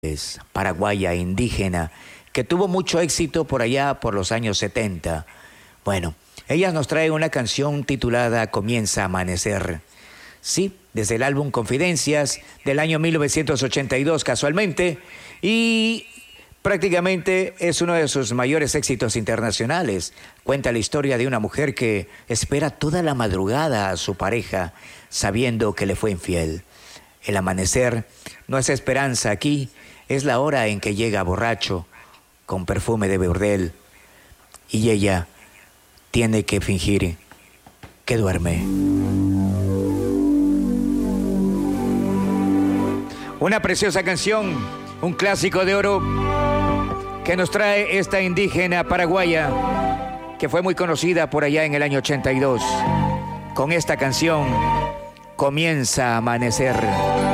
Es paraguaya indígena que tuvo mucho éxito por allá por los años 70. Bueno, ella nos trae una canción titulada Comienza a amanecer. Sí, desde el álbum Confidencias del año 1982 casualmente, y prácticamente es uno de sus mayores éxitos internacionales. Cuenta la historia de una mujer que espera toda la madrugada a su pareja sabiendo que le fue infiel. El amanecer no es esperanza aquí, es la hora en que llega borracho, con perfume de burdel, y ella tiene que fingir que duerme. Una preciosa canción, un clásico de oro que nos trae esta indígena paraguaya que fue muy conocida por allá en el año 82. Con esta canción, Comienza a amanecer.